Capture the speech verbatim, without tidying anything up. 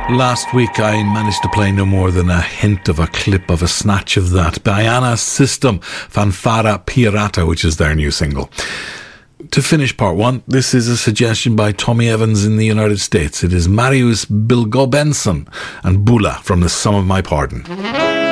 Last week I managed to play no more than a hint of a clip of a snatch of that Baiana System, Fanfara Pirata, which is their new single. To finish part one, this is a suggestion by Tommy Evans in the United States. It is Marius Bilgobenson and Bula from The Sum of My Pardon.